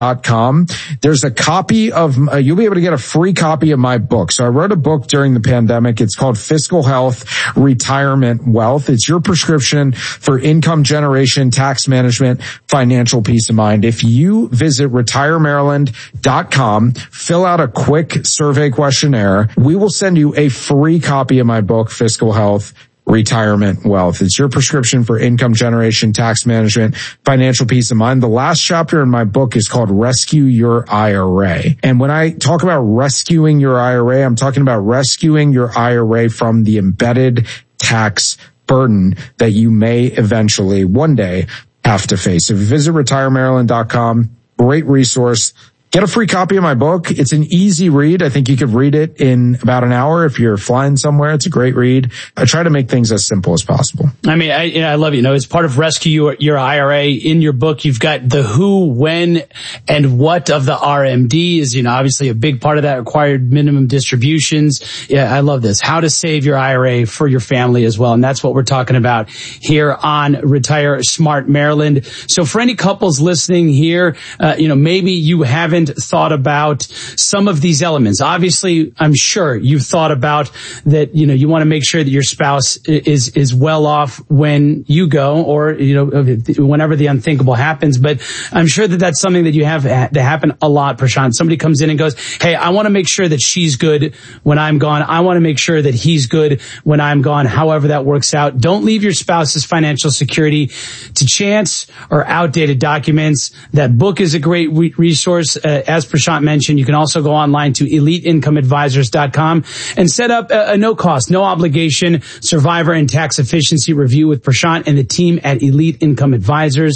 Com. There's a copy of, you'll be able to get a free copy of my book. So I wrote a book during the pandemic. It's called Fiscal Health, Retirement Wealth. It's your prescription for income generation, tax management, financial peace of mind. If you visit retiremaryland.com, fill out a quick survey questionnaire, we will send you a free copy of my book, Fiscal Health, Retirement Wealth. It's your prescription for income generation, tax management, financial peace of mind. The last chapter in my book is called Rescue Your IRA. And when I talk about rescuing your IRA, I'm talking about rescuing your IRA from the embedded tax burden that you may eventually one day have to face. If you visit retiremaryland.com, great resource. Get a free copy of my book. It's an easy read. I think you could read it in about an hour if you're flying somewhere. It's a great read. I try to make things as simple as possible. I mean, I love it. You know, as part of Rescue Your IRA, in your book, you've got the who, when, and what of the RMD is, you know, obviously a big part of that, required minimum distributions. Yeah, I love this. How to save your IRA for your family as well. And that's what we're talking about here on Retire Smart Maryland. So for any couples listening here, you know, maybe you haven't thought about some of these elements. Obviously, I'm sure you've thought about that, you know, you want to make sure that your spouse is well off when you go, or, you know, whenever the unthinkable happens. But I'm sure that that's something that you have to happen a lot, Prashant. Somebody comes in and goes, hey, I want to make sure that she's good when I'm gone. I want to make sure that he's good when I'm gone, however that works out. Don't leave your spouse's financial security to chance or outdated documents. That book is a great resource. As Prashant mentioned, you can also go online to eliteincomeadvisors.com and set up a no-cost, no-obligation survivor and tax efficiency review with Prashant and the team at Elite Income Advisors.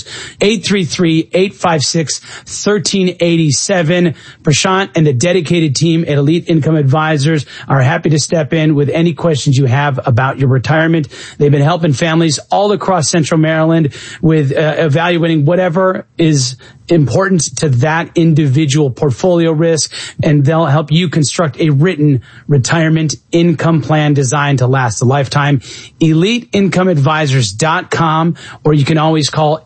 833-856-1387. Prashant and the dedicated team at Elite Income Advisors are happy to step in with any questions you have about your retirement. They've been helping families all across Central Maryland with evaluating whatever is important to that individual portfolio risk, and they'll help you construct a written retirement income plan designed to last a lifetime. EliteIncomeAdvisors.com, or you can always call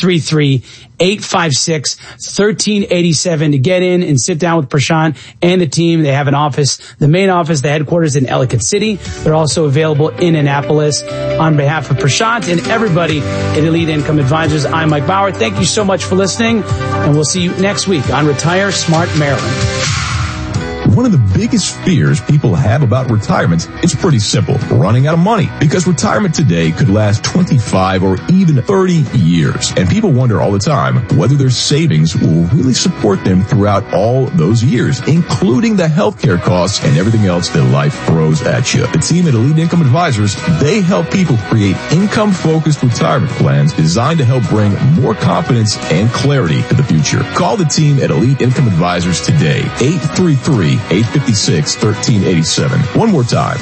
833-856-1387 to get in and sit down with Prashant and the team. They have an office, the main office, the headquarters in Ellicott City. They're also available in Annapolis. On behalf of Prashant and everybody at Elite Income Advisors, I'm Mike Bauer. Thank you so much for listening, and we'll see you next week on Retire Smart Maryland. One of the biggest fears people have about retirement is pretty simple: running out of money. Because retirement today could last 25 or even 30 years. And people wonder all the time whether their savings will really support them throughout all those years, including the healthcare costs and everything else that life throws at you. The team at Elite Income Advisors, they help people create income-focused retirement plans designed to help bring more confidence and clarity to the future. Call the team at Elite Income Advisors today. 833-856-1387. One more time,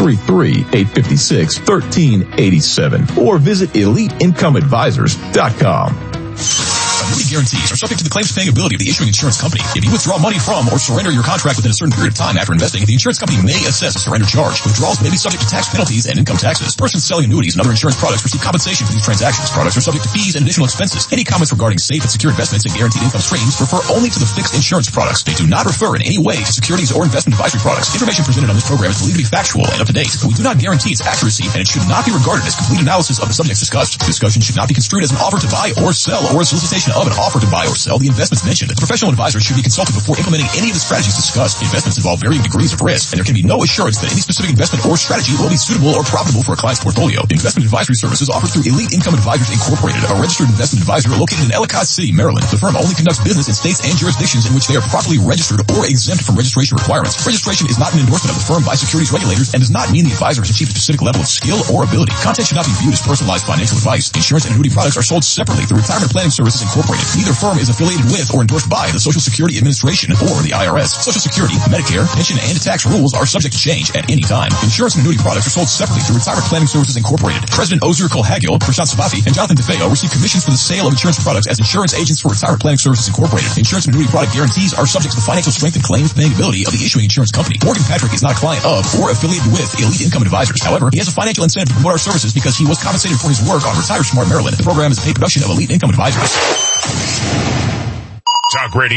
833-856-1387. Or visit EliteIncomeAdvisors.com. Annuity guarantees are subject to the claims paying ability of the issuing insurance company. If you withdraw money from or surrender your contract within a certain period of time after investing, the insurance company may assess a surrender charge. Withdrawals may be subject to tax penalties and income taxes. Persons selling annuities and other insurance products receive compensation for these transactions. Products are subject to fees and additional expenses. Any comments regarding safe and secure investments and guaranteed income streams refer only to the fixed insurance products. They do not refer in any way to securities or investment advisory products. Information presented on this program is believed to be factual and up to date, but we do not guarantee its accuracy, and it should not be regarded as complete analysis of the subjects discussed. Discussion should not be construed as an offer to buy or sell or a solicitation of an offer to buy or sell the investments mentioned. The professional advisor should be consulted before implementing any of the strategies discussed. Investments involve varying degrees of risk, and there can be no assurance that any specific investment or strategy will be suitable or profitable for a client's portfolio. Investment advisory services offered through Elite Income Advisors Incorporated, a registered investment advisor located in Ellicott City, Maryland. The firm only conducts business in states and jurisdictions in which they are properly registered or exempt from registration requirements. Registration is not an endorsement of the firm by securities regulators and does not mean the advisor has achieved a specific level of skill or ability. Content should not be viewed as personalized financial advice. Insurance and annuity products are sold separately through Retirement Planning Services Incorporated. Neither firm is affiliated with or endorsed by the Social Security Administration or the IRS. Social Security, Medicare, pension, and tax rules are subject to change at any time. Insurance and annuity products are sold separately through Retirement Planning Services Incorporated. President Ozir Kolhagiel, Prashant Sabafi, and Jonathan DeFeo receive commissions for the sale of insurance products as insurance agents for Retirement Planning Services Incorporated. Insurance and annuity product guarantees are subject to the financial strength and claims paying ability of the issuing insurance company. Morgan Patrick is not a client of or affiliated with Elite Income Advisors. However, he has a financial incentive to promote our services because he was compensated for his work on Retire Smart Maryland. The program is a paid production of Elite Income Advisors. Talk Radio.